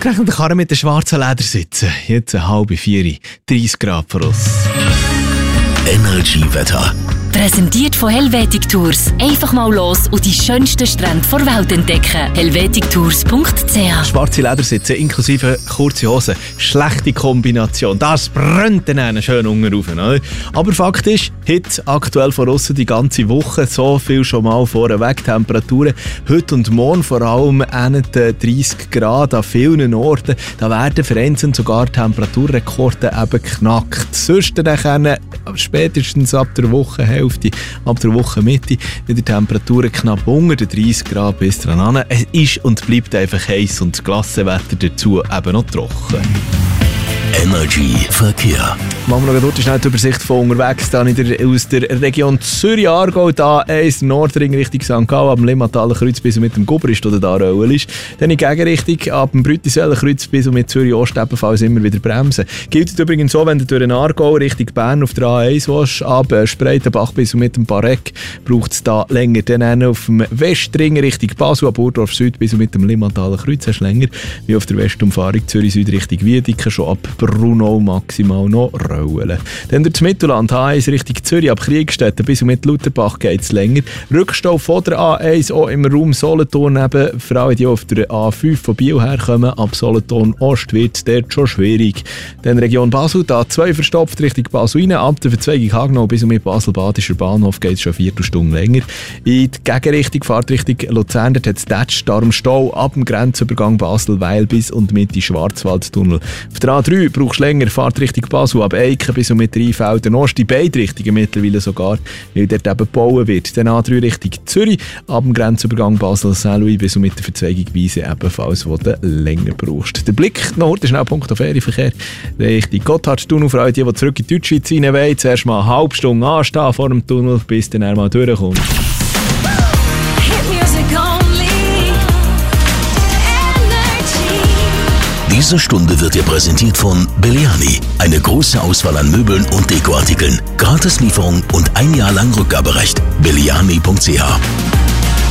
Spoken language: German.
Ausgerechnet der Karre mit den schwarzen Ledersitzen. Jetzt 3:30, 30 Grad voraus. Energy-Wetter. Präsentiert von Helvetic Tours. Einfach mal los und die schönsten Strände der Welt entdecken. helvetictours.ch. Schwarze Ledersitze inklusive kurze Hosen. Schlechte Kombination. Das brennt dann schön unten rauf. Oder? Aber Fakt ist, heute aktuell von aussen die ganze Woche. So viel schon mal vorweg. Temperaturen heute und morgen vor allem 30 Grad an vielen Orten. Da werden vereinzelt sogar Temperaturrekorde eben knackt. Sonst dann spätestens ab der Wochenhälfte, ab der Wochenmitte, wieder Temperaturen knapp unter den 30 Grad bis dran an. Es ist und bleibt einfach heiß und das Glassenwetter dazu eben noch trocken. Energy Verkehr. Machen wir noch dort schnell die Übersicht von unterwegs. Da aus der Region Zürich-Aargau, da eins Nordring Richtung St. Gallen, ab dem Limmataler Kreuz bis mit dem Gubrist oder da Röll ist. Dann in Gegenrichtung ab dem Brütiseller Kreuz bis mit Zürich-Ost ebenfalls immer wieder bremsen. Gilt übrigens so, wenn du durch den Aargau Richtung Bern auf der A1 willst, ab Spreitenbach bis mit dem Pareck, braucht es da länger. Dann auf dem Westring Richtung Basel, ab Burdorf Süd bis mit dem Limmataler Kreuz hast du länger, wie auf der Westumfahrung Zürich-Süd Richtung Wiedeke, schon ab Brunau maximal noch rollen. Dann durch das Mittelland A1 Richtung Zürich ab Kriegstetten bis mit Lutherbach geht es länger. Rückstau von der A1 auch im Raum Solothurn eben, vor allem die auf der A5 von Biel herkommen, ab Solothurn Ost wird es dort schon schwierig. Dann Region Basel, da 2 verstopft Richtung Basel rein, ab der Verzweigung Hagenau bis mit Basel-Badischer Bahnhof geht es schon 4 Stunden länger. In die Gegenrichtung, Fahrtrichtung Luzern, dort hat es Detsch, darum Stau ab dem Grenzübergang Basel-Weil bis und mit die Schwarzwaldtunnel. Auf der A3 brauchst du länger, Fahrtrichtung Basel ab Eiken bis und mit Rheinfelden Ost, in beide Richtungen mittlerweile sogar, weil dort eben gebaut wird. Dann A3 Richtung Zürich, ab dem Grenzübergang Basel-Saint-Louis bis und mit der Verzweigung Wiese ebenfalls, wo du länger brauchst. Der Blick nach Norden, Schnellpunkt auf Ferienverkehr, Richtung Gotthardtunnel, für alle, die zurück in die Deutschschweiz rein wollen, zuerst mal eine halbe Stunde anstehen vor dem Tunnel, bis dann mal durchkommt. Diese Stunde wird dir präsentiert von Belliani. Eine große Auswahl an Möbeln und Dekoartikeln. Gratislieferung und 1 Jahr lang Rückgaberecht. Belliani.ch